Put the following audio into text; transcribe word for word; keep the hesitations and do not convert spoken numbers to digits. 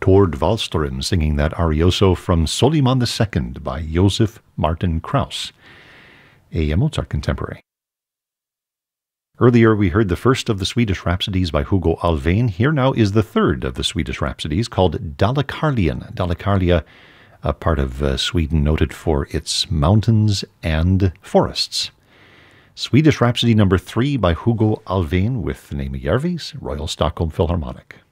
Tord Wallström singing that arioso from Soliman the Second by Joseph Martin Krauss, a Mozart contemporary. Earlier we heard the first of the Swedish Rhapsodies by Hugo Alfvén. Here now is the third of the Swedish Rhapsodies, called Dalecarlian. Dalecarlia, a part of uh, Sweden noted for its mountains and forests. Swedish Rhapsody number three by Hugo Alfvén with Nejma Järvis, Royal Stockholm Philharmonic.